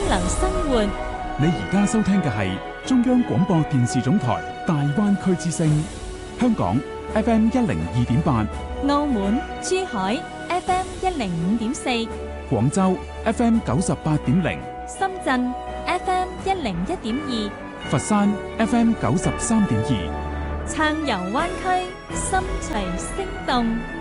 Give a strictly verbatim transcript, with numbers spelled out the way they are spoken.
能生活。 你而家收聽嘅係中央廣播電視總台大灣區之聲，香港 F M 一零二點八， 澳門、珠海 F M 一零五點四， 廣州 F M 九十八點零， 深圳 F M 一零一點二， 佛山 F M 九十三點二， 暢遊灣區，心隨聲動。